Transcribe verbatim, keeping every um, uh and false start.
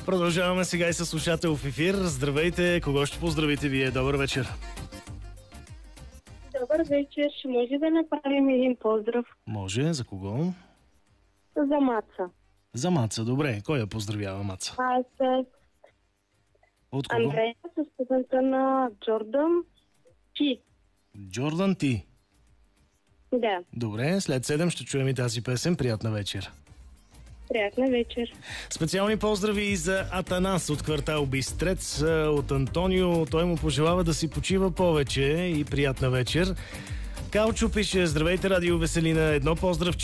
Продължаваме сега и със слушател в ефир. Здравейте, кого ще поздравите вие? Добър вечер. Добър вечер. Ще може да направим един поздрав Може, за кого? за Маца. За Маца, добре. Кой я поздравява, Маца? Аз с От кого? Андрея с песента на Джордан Ти. Джордан Ти. Да, Добре, след седем ще чуем и тази песен. Приятна вечер. приятна вечер. Специални поздрави и за Атанас от квартал Бистрец, от Антонио. Той му пожелава да си почива повече и приятна вечер. Калчо пише: здравейте, Радио Веселина. Едно поздравче